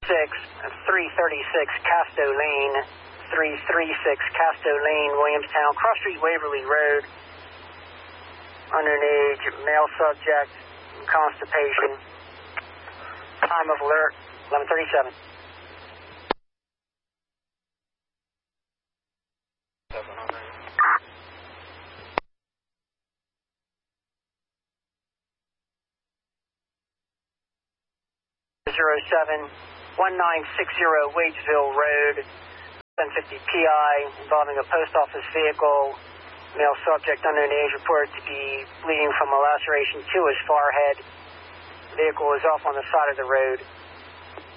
Casto Lane, 336 Casto Lane, Williamstown, Cross Street, Waverly Road. Under an age, male subject, constipation. Time of alert, 11:37. .07 1960 Wadesville Road, 1050 PI, involving a post office vehicle. Male subject under an age reported to be bleeding from a laceration to his forehead. Vehicle is off on the side of the road.